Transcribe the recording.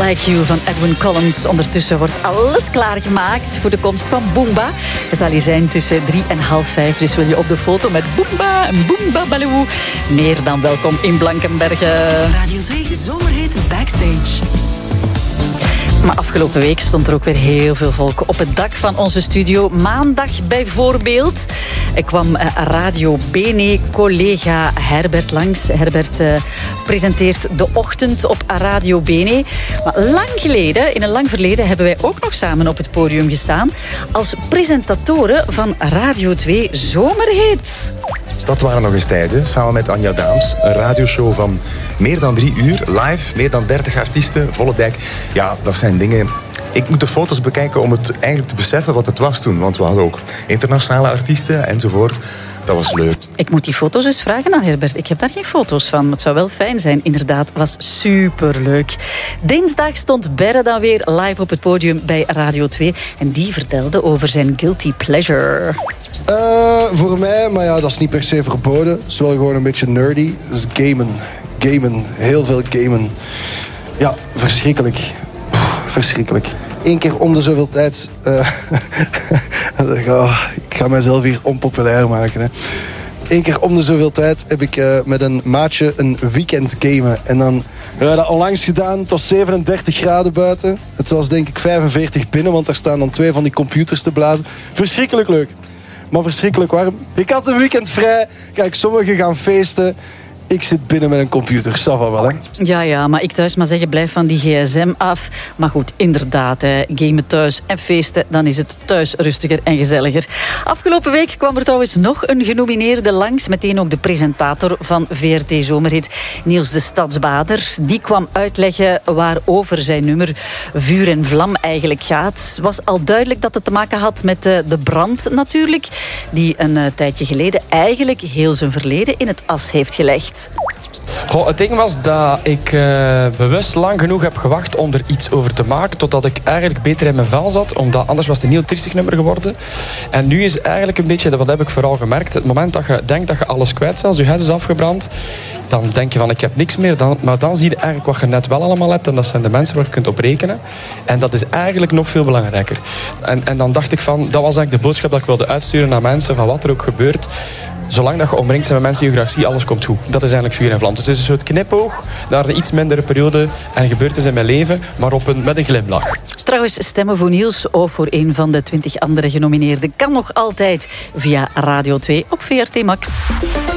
Like You van Edwin Collins. Ondertussen wordt alles klaargemaakt voor de komst van Boomba. Dat zal hier zijn tussen 3 en half 5. Dus wil je op de foto met Boomba en Boomba Baloo? Meer dan welkom in Blankenberge. Radio 2 Zomerhit Backstage. Maar afgelopen week stond er ook weer heel veel volk op het dak van onze studio. Maandag bijvoorbeeld. Er kwam Radio Bene-collega Herbert langs. Herbert presenteert De Ochtend op Radio Bene. Maar lang geleden, in een lang verleden, hebben wij ook nog samen op het podium gestaan als presentatoren van Radio 2 Zomerhit. Dat waren nog eens tijden, samen met Anja Daams. Een radioshow van meer dan 3 uur, live, meer dan 30 artiesten, volle dek. Ja, dat zijn dingen... Ik moet de foto's bekijken om het eigenlijk te beseffen wat het was toen. Want we hadden ook internationale artiesten enzovoort. Dat was leuk. Ik moet die foto's eens vragen aan Herbert. Ik heb daar geen foto's van, maar het zou wel fijn zijn. Inderdaad, was superleuk. Dinsdag stond Berre dan weer live op het podium bij Radio 2. En die vertelde over zijn guilty pleasure. Voor mij, maar ja, dat is niet per se verboden. Het is wel gewoon een beetje nerdy. Dat is gamen. Gamen. Heel veel gamen. Ja, verschrikkelijk. Verschrikkelijk. 1 keer om de zoveel tijd... ik ga mijzelf hier onpopulair maken. Hè. 1 keer om de zoveel tijd heb ik met een maatje een weekend gamen. En dan hebben we dat onlangs gedaan. Het was 37 graden buiten. Het was denk ik 45 binnen, want daar staan dan 2 van die computers te blazen. Verschrikkelijk leuk. Maar verschrikkelijk warm. Ik had een weekend vrij. Kijk, sommigen gaan feesten. Ik zit binnen met een computer, ça va wel, hè? Ja, maar ik thuis maar zeggen, blijf van die gsm af. Maar goed, inderdaad, gamen thuis en feesten, dan is het thuis rustiger en gezelliger. Afgelopen week kwam er trouwens nog een genomineerde langs. Meteen ook de presentator van VRT Zomerhit, Niels de Stadsbader. Die kwam uitleggen waarover zijn nummer Vuur en Vlam eigenlijk gaat. Het was al duidelijk dat het te maken had met de brand natuurlijk, die een tijdje geleden eigenlijk heel zijn verleden in het as heeft gelegd. Goh, het ding was dat ik bewust lang genoeg heb gewacht om er iets over te maken, totdat ik eigenlijk beter in mijn vel zat, omdat anders was het een heel triestig nummer geworden. En nu is eigenlijk een beetje, wat heb ik vooral gemerkt, het moment dat je denkt dat je alles kwijt bent, als je huid is afgebrand, dan denk je van ik heb niks meer, maar dan zie je eigenlijk wat je net wel allemaal hebt en dat zijn de mensen waar je kunt op rekenen. En dat is eigenlijk nog veel belangrijker. En dan dacht ik van, dat was eigenlijk de boodschap dat ik wilde uitsturen naar mensen, van wat er ook gebeurt. Zolang dat je omringd bent met mensen die je graag ziet, alles komt goed. Dat is eigenlijk Vuur en Vlam. Dus het is een soort knipoog naar een iets mindere periode en gebeurd is in mijn leven, maar met een glimlach. Trouwens, stemmen voor Niels of voor een van de 20 andere genomineerden kan nog altijd via Radio 2 op VRT Max.